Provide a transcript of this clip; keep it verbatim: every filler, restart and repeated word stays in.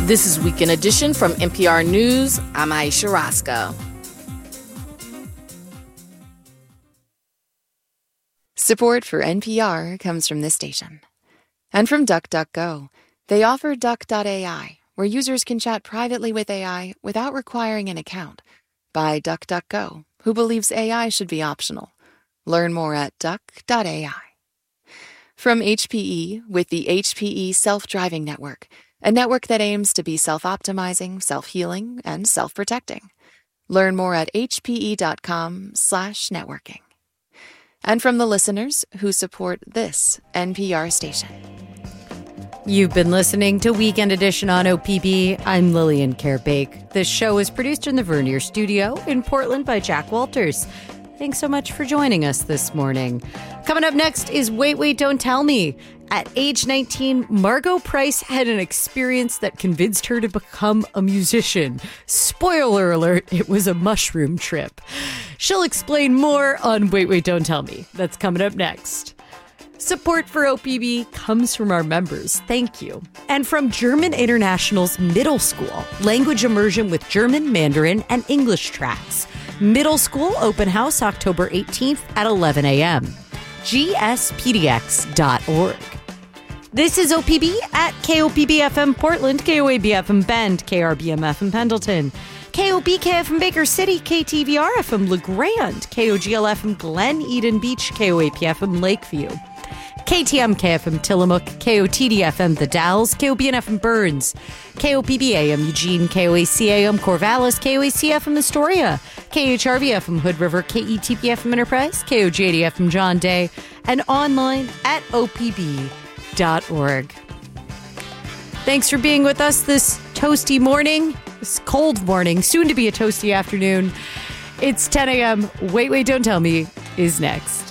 This is Weekend Edition from N P R News. I'm Aisha Roscoe. Support for N P R comes from this station. And from DuckDuckGo. They offer Duck dot A I, where users can chat privately with A I without requiring an account. By DuckDuckGo, who believes A I should be optional. Learn more at duck dot A I. From H P E, with the H P E Self-Driving Network, a network that aims to be self-optimizing, self-healing, and self-protecting. Learn more at hpe.com slash networking. And from the listeners who support this N P R station. You've been listening to Weekend Edition on O P B. I'm Lillian Care-Bake. This show is produced in the Vernier Studio in Portland by Jack Walters. Thanks so much for joining us this morning. Coming up next is Wait, Wait, Don't Tell Me. At age nineteen, Margot Price had an experience that convinced her to become a musician. Spoiler alert, it was a mushroom trip. She'll explain more on Wait, Wait, Don't Tell Me. That's coming up next. Support for O P B comes from our members. Thank you. And from German International's Middle School, language immersion with German, Mandarin, and English tracks. Middle School Open House October eighteenth at eleven a.m. G S P D X dot org. This is O P B at K O P B F M Portland, K O A B F M Bend, K R B M F M Pendleton, K O B K F M Baker City, K T V R F M LeGrand, K O G L F M Glen Eden Beach, K O A P F M Lakeview, K T M K F M Tillamook, K O T D F M The Dalles, K O B N F M Burns, K O P B A M Eugene, K O A C A M Corvallis, K O A C F M Astoria, K H R V F M Hood River, K E T P F M Enterprise, K O J D F M John Day, and online at O P B dot org. Thanks for being with us this toasty morning, this cold morning, soon to be a toasty afternoon. It's ten a.m. Wait, Wait, Don't Tell Me is next.